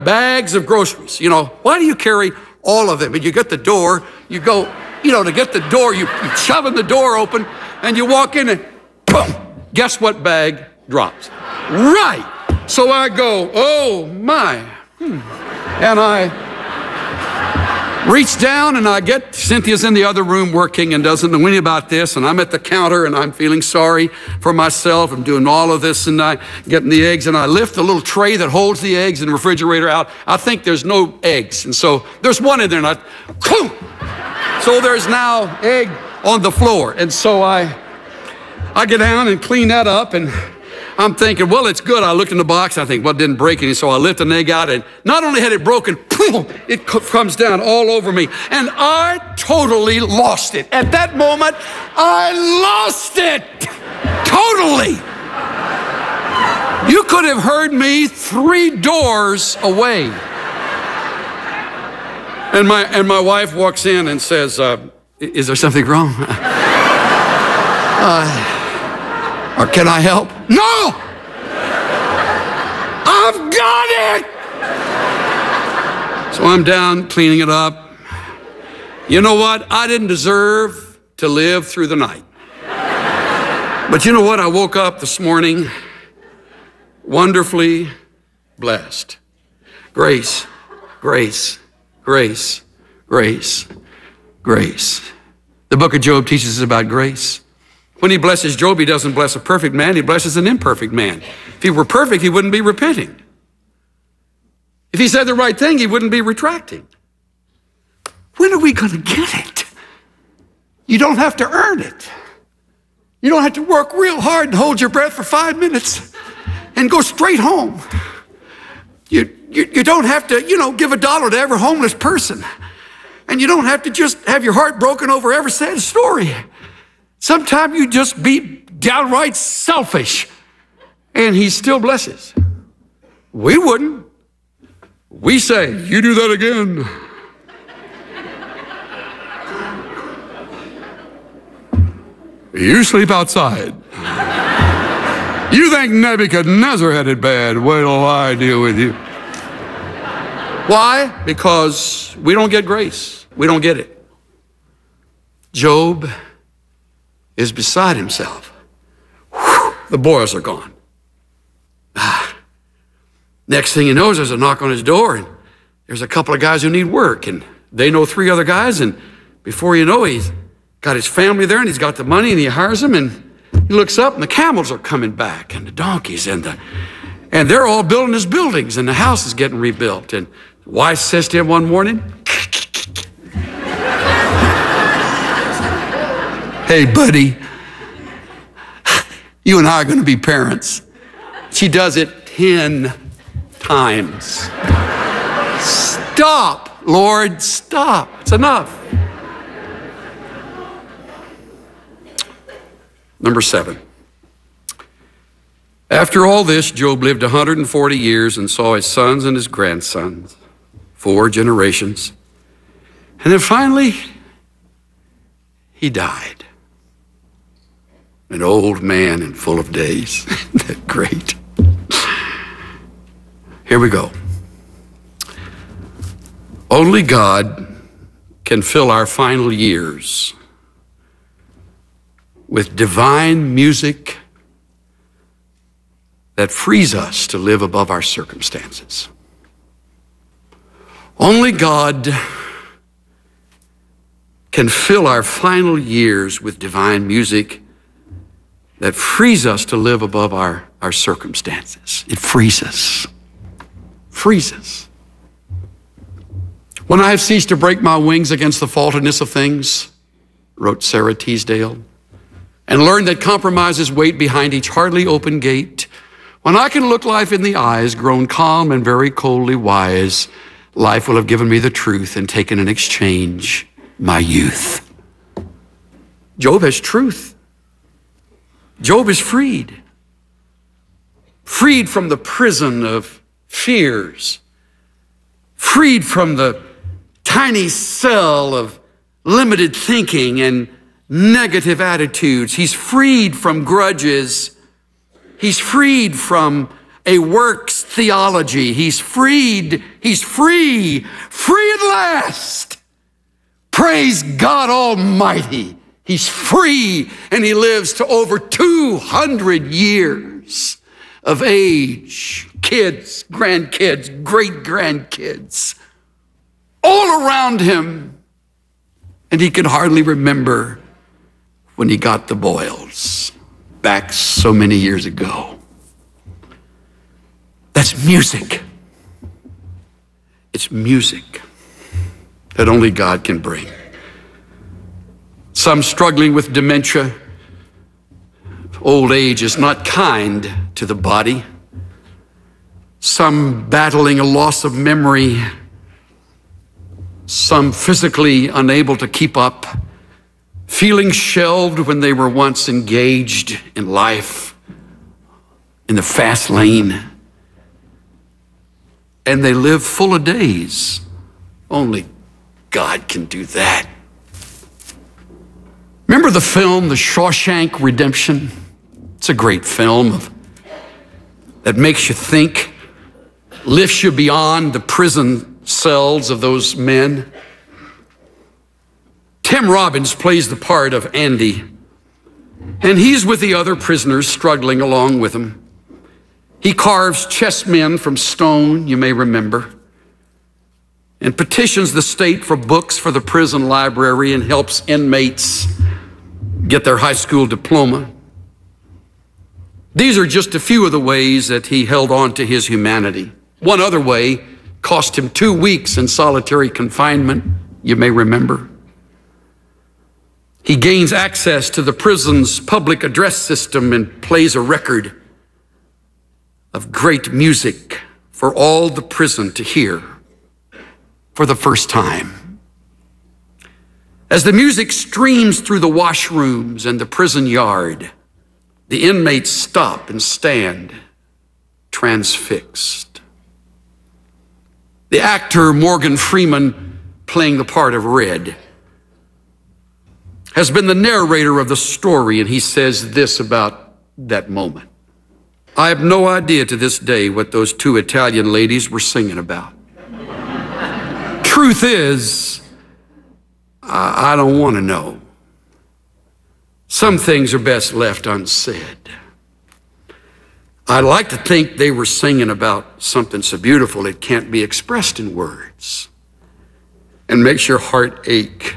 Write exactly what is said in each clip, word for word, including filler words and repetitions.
bags of groceries. You know, why do you carry all of them? And you get the door, you go, you know, to get the door, you, you shove in the door open and you walk in and boom, guess what bag drops? Right. So I go, oh my. Hmm. And I reach down and I get, Cynthia's in the other room working and doesn't know anything about this. And I'm at the counter and I'm feeling sorry for myself. I'm doing all of this and I getting the eggs and I lift the little tray that holds the eggs in the refrigerator out. I think there's no eggs. And so there's one in there and I, whoo! So there's now egg on the floor. And so I, I get down and clean that up and I'm thinking, well, it's good. I looked in the box. I think, well, it didn't break any. So I lift an egg out and not only had it broken, boom, it comes down all over me. And I totally lost it. At that moment, I lost it. Totally. You could have heard me three doors away. And my, and my wife walks in and says, uh, is there something wrong? uh, Or can I help? No! I've got it! So I'm down cleaning it up. You know what? I didn't deserve to live through the night. But you know what? I woke up this morning wonderfully blessed. Grace, grace, grace, grace, grace. The book of Job teaches us about grace. When he blesses Job, he doesn't bless a perfect man, he blesses an imperfect man. If he were perfect, he wouldn't be repenting. If he said the right thing, he wouldn't be retracting. When are we going to get it? You don't have to earn it. You don't have to work real hard and hold your breath for five minutes and go straight home. You, you, you don't have to, you know, give a dollar to every homeless person. And you don't have to just have your heart broken over every sad story. Sometimes you just be downright selfish, and he still blesses. We wouldn't. We say, you do that again. You sleep outside. You think Nebuchadnezzar had it bad. Wait till I deal with you. Why? Because we don't get grace. We don't get it. Job is beside himself. Whew, the boils are gone. Ah. Next thing he knows, there's a knock on his door, and there's a couple of guys who need work, and they know three other guys, and before you know, he's got his family there, and he's got the money, and he hires them, and he looks up, and the camels are coming back, and the donkeys, and the, and they're all building his buildings, and the house is getting rebuilt. And the wife says to him one morning, hey, buddy, you and I are going to be parents. She does it ten times. Stop, Lord, stop. It's enough. Number seven. After all this, Job lived one hundred forty years and saw his sons and his grandsons, four generations. And then finally, he died. An old man and full of days. Isn't that great? Here we go. Only God can fill our final years with divine music that frees us to live above our circumstances. Only God can fill our final years with divine music that frees us to live above our, our circumstances. It frees us. Frees us. When I have ceased to break my wings against the faultiness of things, wrote Sarah Teasdale, and learned that compromises wait behind each hardly open gate, when I can look life in the eyes, grown calm and very coldly wise, life will have given me the truth and taken in exchange my youth. Job has truth. Job is freed. Freed from the prison of fears. Freed from the tiny cell of limited thinking and negative attitudes. He's freed from grudges. He's freed from a works theology. He's freed. He's free, free at last. Praise God Almighty. He's free, and he lives to over two hundred years of age. Kids, grandkids, great-grandkids, all around him. And he can hardly remember when he got the boils back so many years ago. That's music. It's music that only God can bring. Some struggling with dementia. Old age is not kind to the body. Some battling a loss of memory. Some physically unable to keep up. Feeling shelved when they were once engaged in life, in the fast lane. And they live full of days. Only God can do that. Remember the film, The Shawshank Redemption? It's a great film of, that makes you think, lifts you beyond the prison cells of those men. Tim Robbins plays the part of Andy, and he's with the other prisoners struggling along with him. He carves chessmen from stone, you may remember, and petitions the state for books for the prison library and helps inmates get their high school diploma. These are just a few of the ways that he held on to his humanity. One other way cost him two weeks in solitary confinement, you may remember. He gains access to the prison's public address system and plays a record of great music for all the prison to hear for the first time. As the music streams through the washrooms and the prison yard, the inmates stop and stand transfixed. The actor Morgan Freeman, playing the part of Red, has been the narrator of the story, and he says this about that moment. I have no idea to this day what those two Italian ladies were singing about. Truth is, I, I don't want to know. Some things are best left unsaid. I like to think they were singing about something so beautiful it can't be expressed in words and makes your heart ache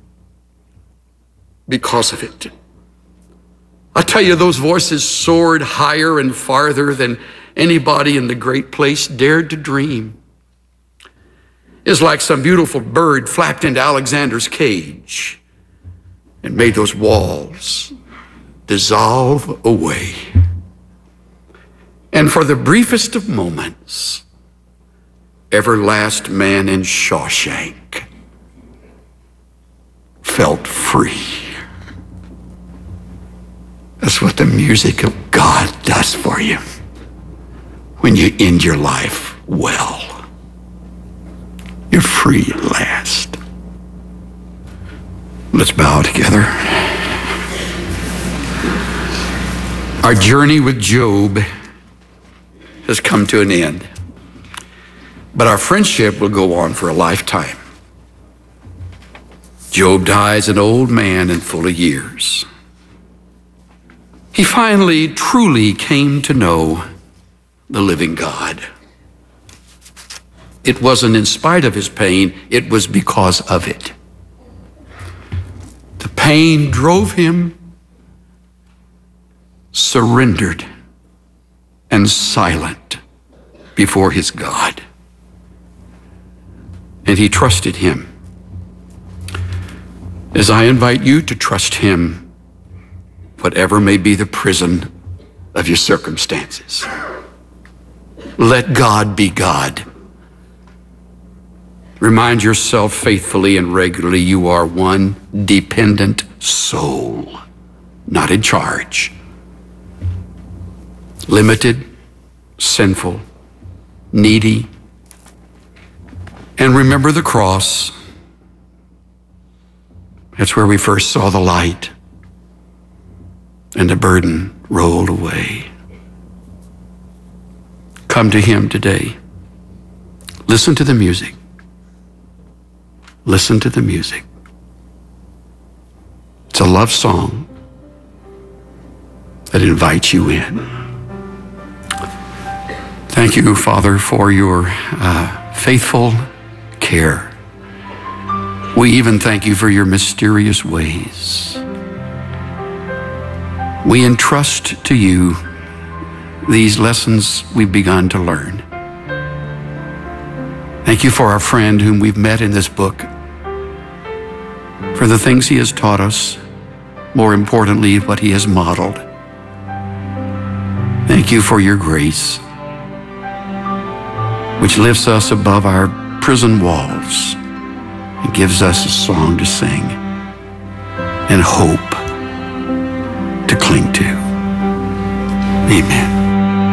because of it. I tell you, those voices soared higher and farther than anybody in the great place dared to dream. It's like some beautiful bird flapped into Alexander's cage and made those walls dissolve away. And for the briefest of moments, every last man in Shawshank felt free. That's what the music of God does for you when you end your life well. You're free at last. Let's bow together. Our journey with Job has come to an end, but our friendship will go on for a lifetime. Job dies an old man and full of years. He finally truly came to know the living God. It wasn't in spite of his pain, it was because of it. The pain drove him surrendered and silent before his God. And he trusted him. As I invite you to trust him, whatever may be the prison of your circumstances. Let God be God. Remind yourself faithfully and regularly you are one dependent soul, not in charge. Limited, sinful, needy. And remember the cross. That's where we first saw the light and the burden rolled away. come to him today. Listen to the music. Listen to the music. It's a love song that invites you in. Thank you, Father, for your uh, faithful care. We even thank you for your mysterious ways. We entrust to you these lessons we've begun to learn. Thank you for our friend whom we've met in this book, for the things he has taught us, more importantly, what he has modeled. Thank you for your grace, which lifts us above our prison walls and gives us a song to sing and hope to cling to. Amen.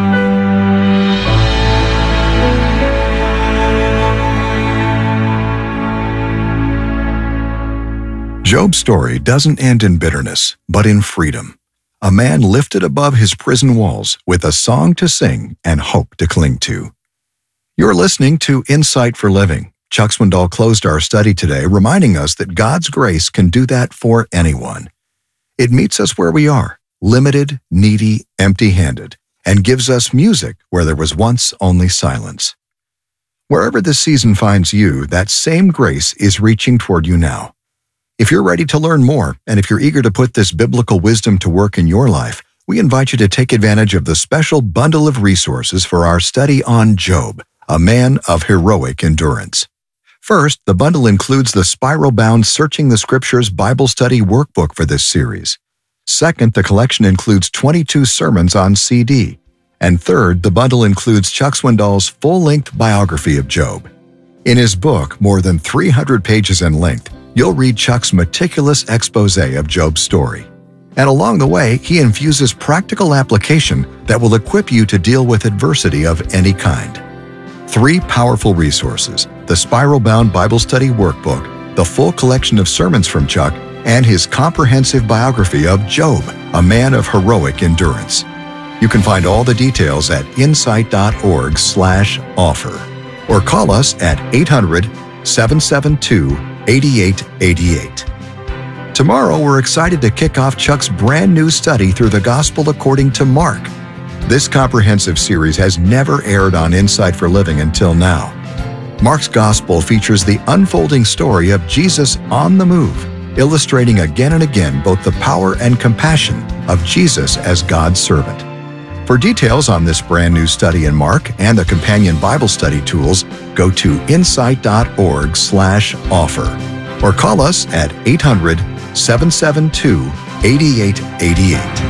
Job's story doesn't end in bitterness, but in freedom. A man lifted above his prison walls with a song to sing and hope to cling to. You're listening to Insight for Living. Chuck Swindoll closed our study today, reminding us that God's grace can do that for anyone. It meets us where we are, limited, needy, empty-handed, and gives us music where there was once only silence. Wherever this season finds you, that same grace is reaching toward you now. If you're ready to learn more, and if you're eager to put this biblical wisdom to work in your life, we invite you to take advantage of the special bundle of resources for our study on Job, a man of heroic endurance. First, the bundle includes the spiral-bound Searching the Scriptures Bible Study Workbook for this series. Second, the collection includes twenty-two sermons on C D. And third, the bundle includes Chuck Swindoll's full-length biography of Job. In his book, more than three hundred pages in length, you'll read Chuck's meticulous expose of Job's story. And along the way, he infuses practical application that will equip you to deal with adversity of any kind. Three powerful resources: the spiral-bound Bible Study Workbook, the full collection of sermons from Chuck, and his comprehensive biography of Job, a man of heroic endurance. You can find all the details at insight.org slash offer or call us at eight hundred, seven seven two, eight eight eight eight. Tomorrow, we're excited to kick off Chuck's brand new study through the Gospel according to Mark. This comprehensive series has never aired on Insight for Living until now. Mark's Gospel features the unfolding story of Jesus on the move, illustrating again and again both the power and compassion of Jesus as God's servant. For details on this brand new study in Mark and the companion Bible study tools, go to insight.org slash offer or call us at eight hundred, seven seven two, eight eight eight eight.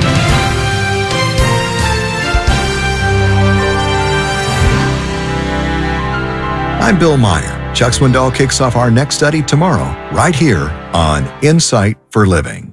I'm Bill Meyer. Chuck Swindoll kicks off our next study tomorrow, right here on Insight for Living.